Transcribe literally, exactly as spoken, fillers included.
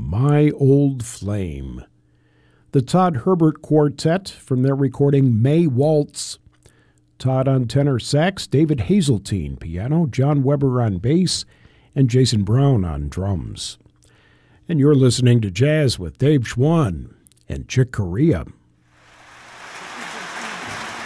My Old Flame. The Todd Herbert Quartet from their recording May Waltz. Todd on tenor sax, David Hazeltine piano, John Weber on bass, and Jason Brown on drums. And you're listening to Jazz with Dave Schwann and Chick Corea.